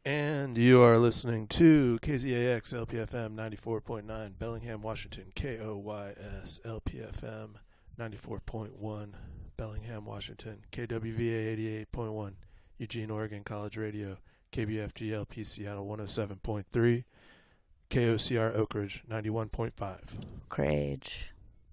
And you are listening to KZAX LPFM 94.9 Bellingham, Washington, KOYS LPFM 94.1 Bellingham, Washington, KWVA 88.1 Eugene, Oregon College Radio, KBFG LP Seattle 107.3, KOCR Oak Ridge 91.5. Oak Ridge.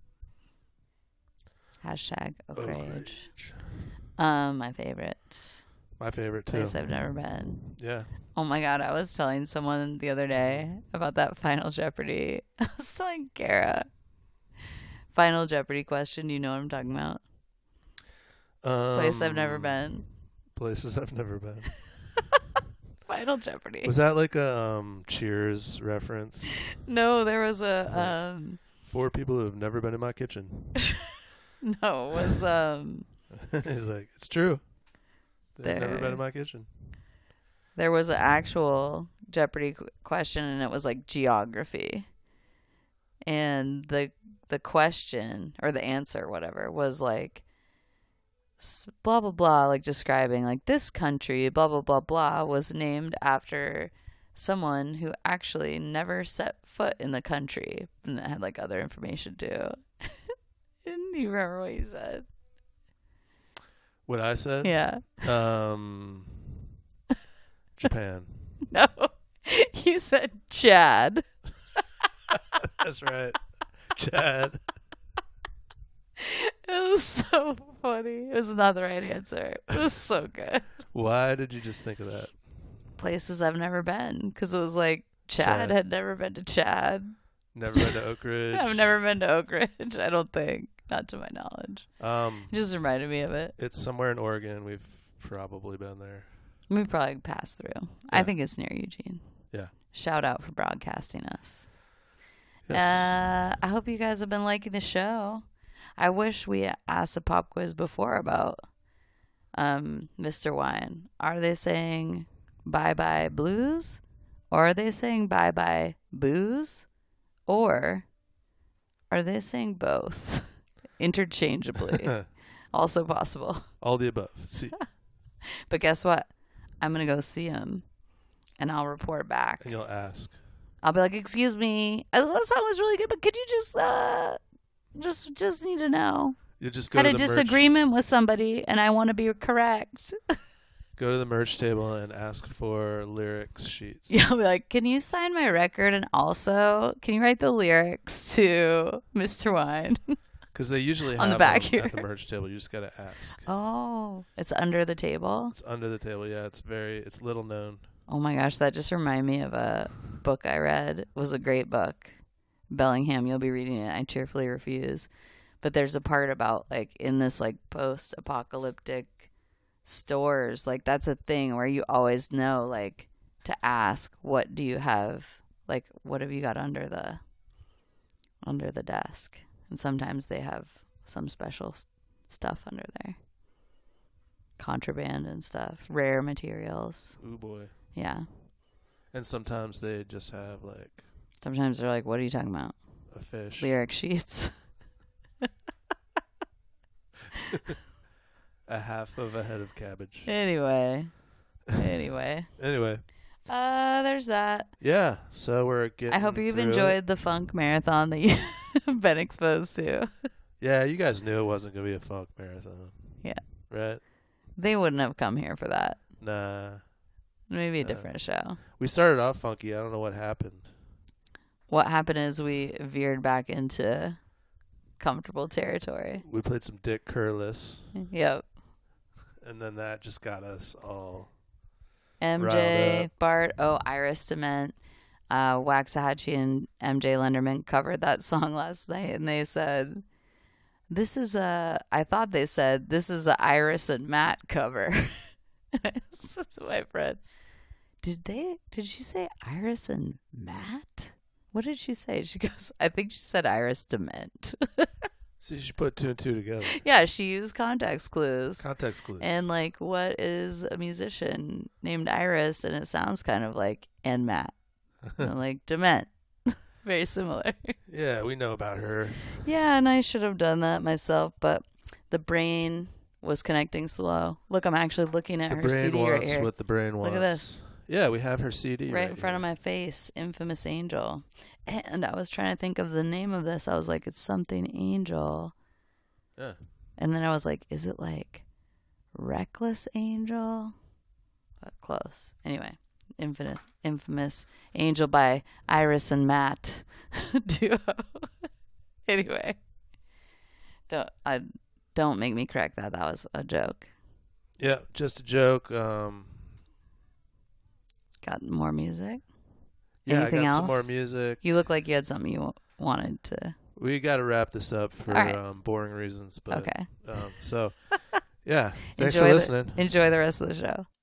Hashtag Oak Ridge. My favorite. My favorite too. Place I've never been. Yeah. Oh my God, I was telling someone the other day about that Final Jeopardy. I was telling Kara. Final Jeopardy question. You know what I'm talking about? Place I've never been. Places I've never been. Final Jeopardy. Was that like a Cheers reference? No, there was a 4 people who have never been in my kitchen. No, it was He's like, it's true. They've never been There. in my kitchen. There was an actual Jeopardy question, and it was like geography. And the question, or the answer, whatever, was like blah, blah, blah, like describing like this country, blah, blah, blah, blah, was named after someone who actually never set foot in the country. And it had like other information too. Didn't you remember what you said? What I said? Yeah. Japan. No. You said Chad. That's right. Chad. It was so funny. It was not the right answer. It was so good. Why did you just think of that? Places I've never been, because it was like Chad had never been to Chad. Never been to Oak Ridge. I've never been to Oak Ridge, I don't think. Not to my knowledge. It just reminded me of it. It's somewhere in Oregon. We've probably been there. We probably passed through. Yeah. I think it's near Eugene. Yeah. Shout out for broadcasting us. Yes. I hope you guys have been liking the show. I wish we asked a pop quiz before about Mr. Wine. Are they saying bye-bye blues? Or are they saying bye-bye booze? Or are they saying both? Interchangeably. Also possible. All the above. See. But guess what? I'm going to go see him, and I'll report back. And you'll ask. I'll be like, excuse me, that song was really good, but could you just need to know. You just go Had to a the disagreement with somebody, and I want to be correct. Go to the merch table and ask for lyrics sheets. Yeah, I'll be like, can you sign my record, and also, can you write the lyrics to Mr. Wine? Because they usually On have the back them here. at the merch table. You just got to ask. Oh, it's under the table? It's under the table. Yeah, it's little known. Oh my gosh, that just reminded me of a book I read. It was a great book. Bellingham, you'll be reading it. I cheerfully refuse. But there's a part about like in this like post-apocalyptic stores, like that's a thing where you always know like to ask, what do you have? Like what have you got under the desk? And sometimes they have some special stuff under there. Contraband and stuff, rare materials. Ooh boy. Yeah. And sometimes they just have like Sometimes they're like, what are you talking about? a fish. Lyric sheets. A half of a head of cabbage. Anyway. Anyway. There's that. Yeah. So we're getting I hope you've through enjoyed it. the funk marathon that you've been exposed to. Yeah, you guys knew it wasn't going to be a funk marathon. Yeah. Right? They wouldn't have come here for that. Nah. Maybe a different show. We started off funky. I don't know what happened. What happened is we veered back into comfortable territory. We played some Dick Curless, Yep. and then that just got us all riled MJ, up. Bart, Iris Dement, Waxahachie, and MJ Lenderman covered that song last night, and they said, I thought they said, this is a Iris and Matt cover. This is my friend. Did she say Iris and Matt? What did she say? She goes, I think she said Iris Dement. See, she put 2 and 2 together. Yeah, she used context clues. Context clues. And like, what is a musician named Iris? And it sounds kind of like, and Matt. And like, Dement. Very similar. Yeah, we know about her. Yeah, and I should have done that myself, but the brain was connecting slow. Look, I'm actually looking at The her brain CD right wants here. what the brain wants. Look at this. Yeah, we have her CD right in front of my face. Infamous Angel. And I was trying to think of the name of this. I was like, it's something Angel. Yeah. And then I was like, is it like Reckless Angel? But close. Anyway, Infamous Angel by Iris and Matt duo. Anyway, don't make me correct that. That was a joke. Yeah, just a joke. Got more music? Yeah, Anything I got else? some more music. You look like you had something you wanted to. We got to wrap this up for right. boring reasons. But, okay. So, yeah. Thanks for listening. Enjoy the rest of the show.